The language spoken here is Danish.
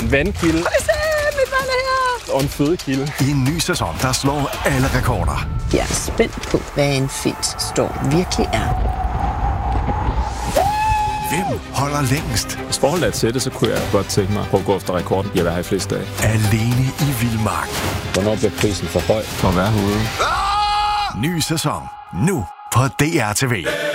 En vandkilde. Mit vand er her! Og en fødekilde. I en ny sæson, der slår alle rekorder. Jeg er spændt på, hvad en Fit-storm virkelig er. Hvem holder længst? Hvis forholdet er til det, så kunne jeg godt tænke mig at gå efter rekorden. Jeg vil have flest dage. Alene i vildmark. Hvornår bliver prisen for høj for at være herude? Ny sæson. Nu på DR TV.